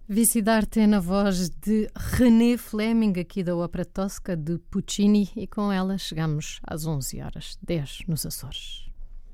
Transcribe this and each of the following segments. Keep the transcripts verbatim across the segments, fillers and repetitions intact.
Vicidarte na voz de René Fleming, aqui da Ópera Tosca de Puccini, e com ela chegamos às onze horas, dez nos Açores.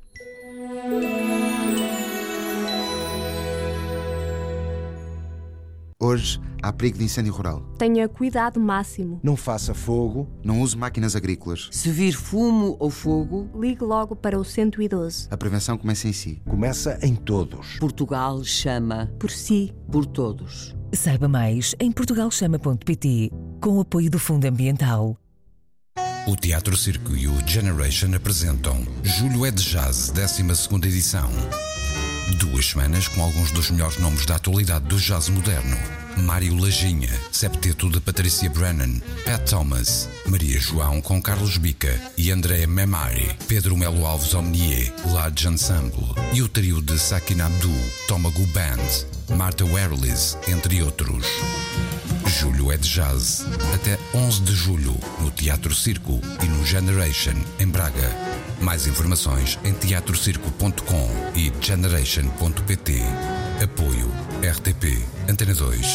Hoje há perigo de incêndio rural. Tenha cuidado máximo. Não faça fogo. Não use máquinas agrícolas. Se vir fumo ou fogo, ligue logo para o cento e doze. A prevenção começa em si. Começa em todos. Portugal chama por si, por todos. Saiba mais em portugal chama ponto pt, com o apoio do Fundo Ambiental. O Teatro Circo e o Generation apresentam Julho é de Jazz, décima segunda edição. Duas semanas com alguns dos melhores nomes da atualidade do jazz moderno. Mário Lajinha, septeto de Patrícia Brennan, Pat Thomas, Maria João com Carlos Bica e Andrea Memari, Pedro Melo Alves Omnier, Large Ensemble e o trio de Sakin Abdu, Tomago Band, Martha Werlis, entre outros. Julho é de Jazz, até onze de julho, no Teatro Circo e no Generation, em Braga. Mais informações em teatro circo ponto com e generation ponto pt. Apoio R T P Antena dois.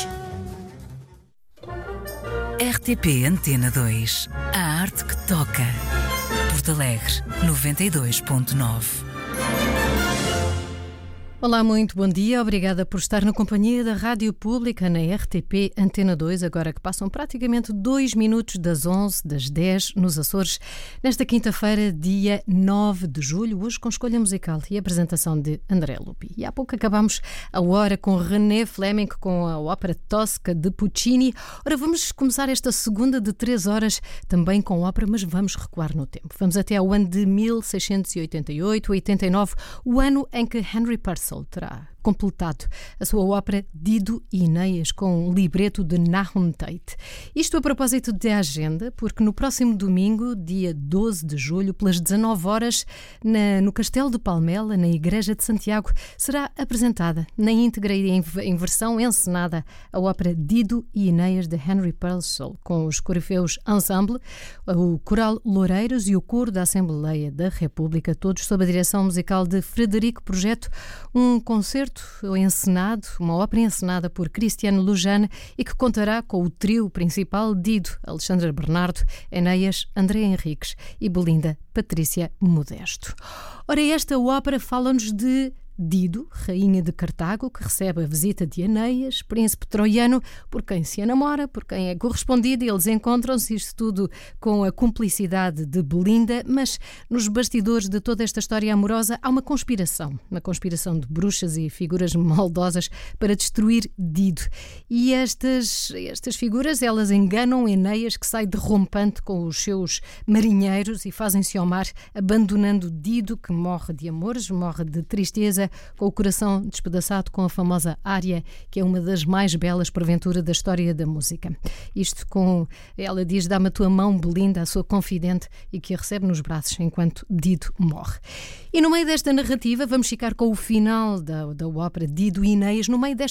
R T P Antena dois. A arte que toca. Porto Alegre, noventa e dois ponto nove. Olá, muito bom dia. Obrigada por estar na companhia da Rádio Pública na R T P Antena dois, agora que passam praticamente dois minutos das onze, das dez, nos Açores, nesta quinta-feira, dia nove de julho, hoje com escolha musical e apresentação de André Lupi. E há pouco acabámos a hora com René Fleming, com a Ópera Tosca de Puccini. Ora, vamos começar esta segunda de três horas também com ópera, mas vamos recuar no tempo. Vamos até ao ano de mil seiscentos e oitenta e oito, oitenta e nove, o ano em que Henry Purcell terá completado a sua ópera Dido e Enéas com um libreto de Nahum Tate. Isto a propósito da agenda, porque no próximo domingo, dia doze de julho, pelas dezanove horas, na, no Castelo de Palmela, na Igreja de Santiago, será apresentada na íntegra e em, em versão encenada a ópera Dido e Enéas de Henry Purcell, com os corifeus Ensemble, o Coral Loureiros e o Coro da Assembleia da República, todos sob a direção musical de Frederico Projeto, um concerto encenado, uma ópera encenada por Cristiano Lujane e que contará com o trio principal Dido, Alexandra Bernardo, Enéas, André Henriques e Belinda Patrícia Modesto. Ora, esta ópera fala-nos de Dido, rainha de Cartago, que recebe a visita de Enéas, príncipe troiano, por quem se enamora, por quem é correspondido, e eles encontram-se, isto tudo com a cumplicidade de Belinda, mas nos bastidores de toda esta história amorosa há uma conspiração, uma conspiração de bruxas e figuras maldosas para destruir Dido. E estas, estas figuras, elas enganam Enéas, que sai derrompante com os seus marinheiros e fazem-se ao mar, abandonando Dido, que morre de amores, morre de tristeza, com o coração despedaçado, com a famosa ária, que é uma das mais belas, porventura, da história da música. Isto com, ela diz, dá-me a tua mão, Belinda, a sua confidente, e que a recebe nos braços enquanto Dido morre. E no meio desta narrativa vamos ficar com o final da, da ópera Dido e Enéas, no meio desta